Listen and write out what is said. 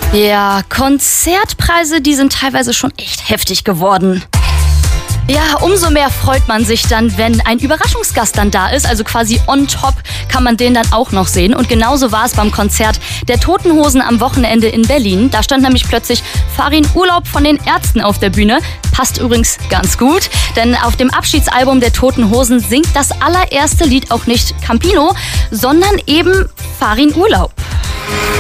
Ja, Konzertpreise, die sind teilweise schon echt heftig geworden. Ja, umso mehr freut man sich dann, wenn ein Überraschungsgast dann da ist. Also quasi on top kann man den dann auch noch sehen. Und genauso war es beim Konzert der Toten Hosen am Wochenende in Berlin. Da stand nämlich plötzlich Farin Urlaub von den Ärzten auf der Bühne. Passt übrigens ganz gut, denn auf dem Abschiedsalbum der Toten Hosen singt das allererste Lied auch nicht Campino, sondern eben Farin Urlaub.